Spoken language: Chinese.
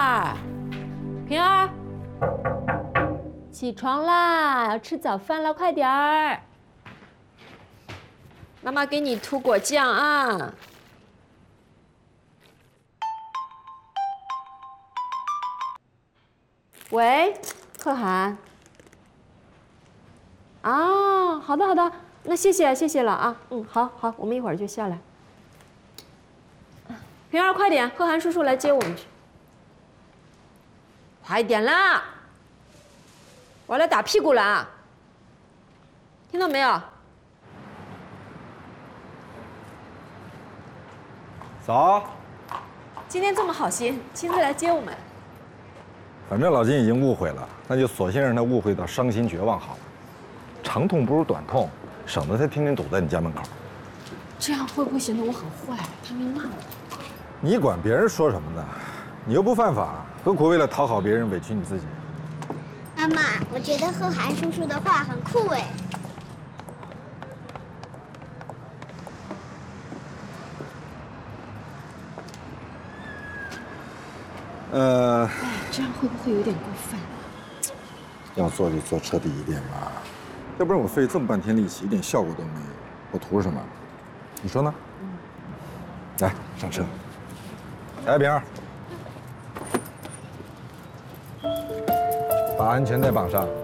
儿，平儿，起床啦，要吃早饭了，快点儿。妈妈给你涂果酱啊。喂，贺涵。啊，好的好的，那谢谢了啊。好，我们一会儿就下来。平儿，快点，贺涵叔叔来接我们去。快点啦！我要来打屁股了啊！听到没有？ 早。 今天这么好心，亲自来接我们。 反正老金已经误会了，那就索性让他误会到伤心绝望好了。长痛不如短痛，省得他天天堵在你家门口。 这样会不会显得我很坏？他会骂我。 你管别人说什么呢？你又不犯法，何苦为了讨好别人委屈你自己？ 妈妈，我觉得贺涵叔叔的话很酷哎。 这样会不会有点过分？ 要做就做彻底一点嘛，要不然我费这么半天力气，一点效果都没有，我图什么？你说呢？来，上车。来，平儿，把安全带绑上。